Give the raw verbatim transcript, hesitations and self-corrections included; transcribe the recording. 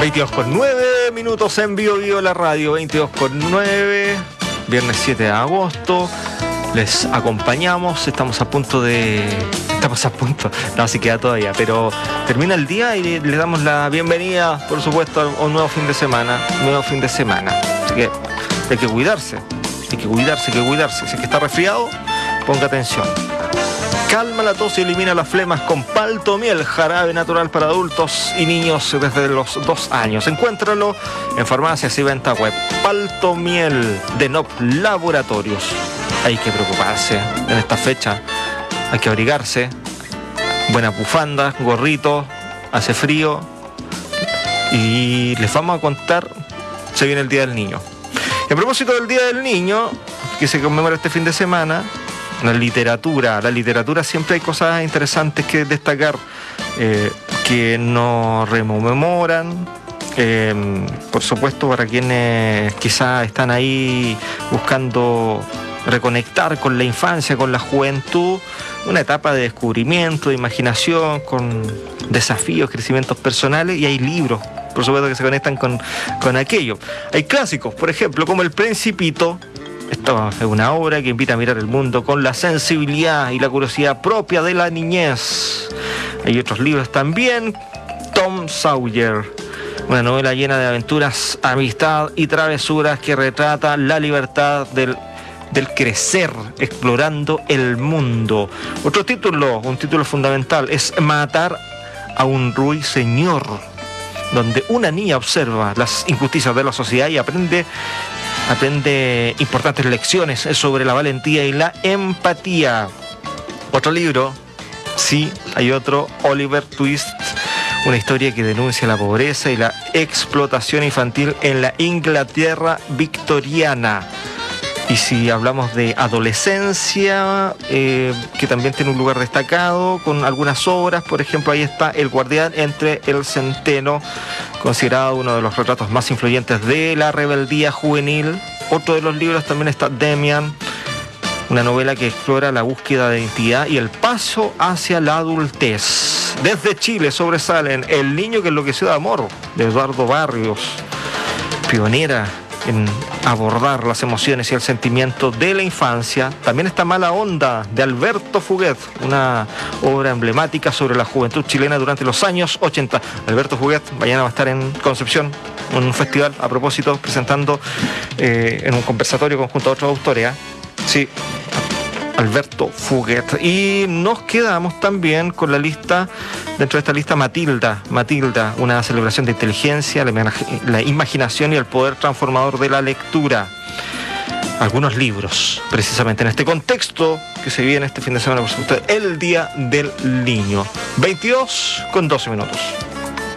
veintidós con nueve minutos en Bio Bio la radio, veintidós con nueve, viernes siete de agosto. Les acompañamos, estamos a punto de... Estamos a punto, no, así queda todavía, pero termina el día y le damos la bienvenida, por supuesto, a un nuevo fin de semana, nuevo fin de semana. Así que hay que cuidarse, hay que cuidarse, hay que cuidarse. Si es que está resfriado, ponga atención. Calma la tos y elimina las flemas con Paltomiel, jarabe natural para adultos y niños desde los dos años. Encuéntralo en farmacias y venta web. Paltomiel de N O P Laboratorios. Hay que preocuparse en esta fecha. Hay que abrigarse. Buenas bufandas, gorritos, hace frío. Y les vamos a contar, se viene el Día del Niño. Y a propósito del Día del Niño, que se conmemora este fin de semana, la literatura, la literatura siempre hay cosas interesantes que destacar, eh, que nos rememoran, eh, por supuesto para quienes quizás están ahí buscando reconectar con la infancia, con la juventud, una etapa de descubrimiento, de imaginación, con desafíos, crecimientos personales, y hay libros, por supuesto, que se conectan con, con aquello. Hay clásicos, por ejemplo, como El Principito. Esta es una obra que invita a mirar el mundo con la sensibilidad y la curiosidad propia de la niñez. Hay otros libros también. Tom Sawyer, una novela llena de aventuras, amistad y travesuras que retrata la libertad del, del crecer, explorando el mundo. Otro título, un título fundamental, es Matar a un ruiseñor, donde una niña observa las injusticias de la sociedad y aprende Aprende importantes lecciones sobre la valentía y la empatía. Otro libro, sí, hay otro, Oliver Twist, una historia que denuncia la pobreza y la explotación infantil en la Inglaterra victoriana. Y si hablamos de adolescencia, eh, que también tiene un lugar destacado, con algunas obras, por ejemplo, ahí está El Guardián entre el Centeno, considerado uno de los retratos más influyentes de la rebeldía juvenil. Otro de los libros también está Demian, una novela que explora la búsqueda de identidad y el paso hacia la adultez. Desde Chile sobresalen El niño que enloqueció de amor, de Eduardo Barrios, pionera en abordar las emociones y el sentimiento de la infancia. También está Mala Onda, de Alberto Fuguet, una obra emblemática sobre la juventud chilena durante los años ochenta. Alberto Fuguet mañana va a estar en Concepción, en un festival, a propósito, presentando eh, en un conversatorio conjunto a otros autores. ¿eh? Sí, Alberto Fuguet. Y nos quedamos también con la lista, dentro de esta lista, Matilda. Matilda, una celebración de inteligencia, la, la imaginación y el poder transformador de la lectura. Algunos libros, precisamente en este contexto que se viene este fin de semana, por supuesto, el Día del Niño. veintidós con doce minutos.